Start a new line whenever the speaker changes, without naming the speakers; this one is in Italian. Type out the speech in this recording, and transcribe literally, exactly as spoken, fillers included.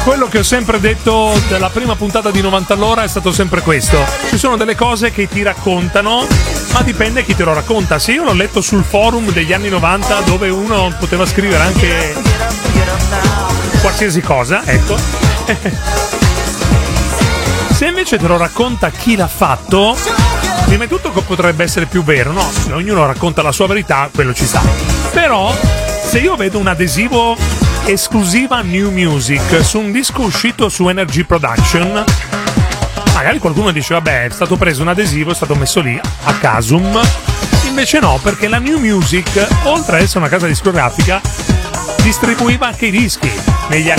Quello che ho sempre detto dalla prima puntata di novanta all'ora è stato sempre questo: ci sono delle cose che ti raccontano, ma dipende chi te lo racconta. Se io l'ho letto sul forum degli anni novanta, dove uno poteva scrivere anche qualsiasi cosa, ecco. Se invece te lo racconta chi l'ha fatto, prima di tutto potrebbe essere più vero, no? Se ognuno racconta la sua verità, quello ci sta. Però se io vedo un adesivo esclusiva New Music su un disco uscito su Energy Production, magari qualcuno dice vabbè, è stato preso un adesivo, è stato messo lì a casum. Invece no, perché la New Music, oltre ad essere una casa discografica, distribuiva anche i dischi negli anni